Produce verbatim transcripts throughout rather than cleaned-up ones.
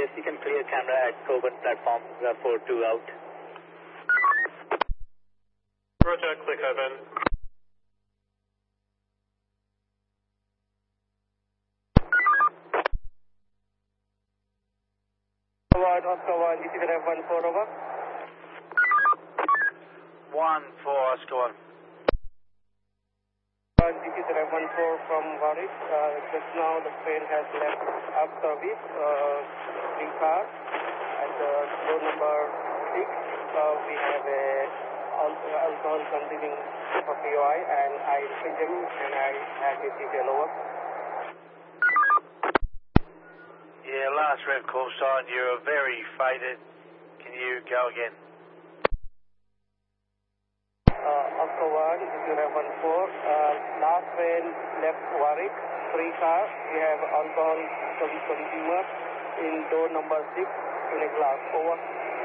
Yes, you can clear camera at Coburn platform uh, four two out. Roger, clear Coburn. Forward, Oscar one, G C F one four over. one four, Oscar one. G C F one four from Warwick. Uh, just now the train has left up service, uh, three cars. At uh, door number six, uh, we have a alcohol consuming for P O I, and I picked him and I had his detail over. Yeah, last rev call sign, you're very faded. Can you go again? Uh, Oscar one, G C F one four, uh, last train left Warwick, three cars. We have alcohol consumer in door number six in a glass. Over.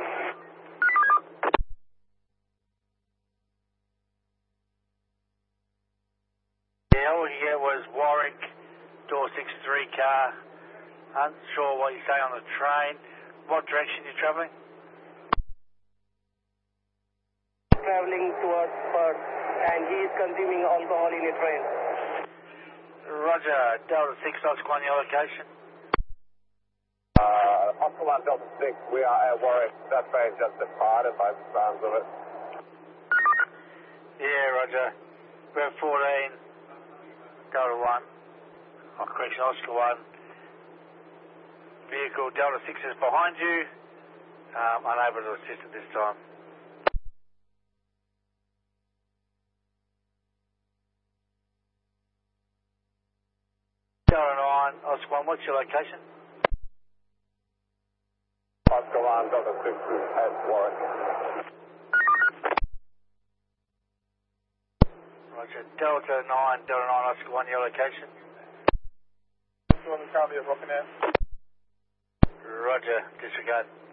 Yeah, all you get was Warwick, door six three car. Unsure what you say on the train. What direction you travelling? Travelling towards Perth, and he is consuming alcohol in a train. Roger, Delta six, Oscar one, your location? Uh, Oscar one, Delta six, we are at Warwick. That train just departed by the sounds of it. Yeah, Roger. Rev fourteen, Delta one. Oh, correction, Oscar one. Vehicle Delta six is behind you. Um, unable to assist at this time. Delta nine, Oscar one, what's your location? Oscar one, Delta six is at Warwick. Roger, Delta nine, Delta nine, Oscar one, your location? Oscar one, Columbia, rocking out. Roger, disregard.